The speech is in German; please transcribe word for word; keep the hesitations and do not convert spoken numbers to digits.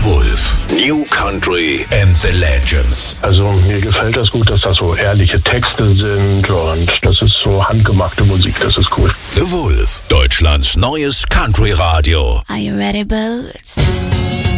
Wolf. New Country and the Legends. Also mir gefällt das gut, dass das so ehrliche Texte sind und das ist so handgemachte Musik, das ist cool. The Wolf, Deutschlands neues Country-Radio. Are you ready, Boots?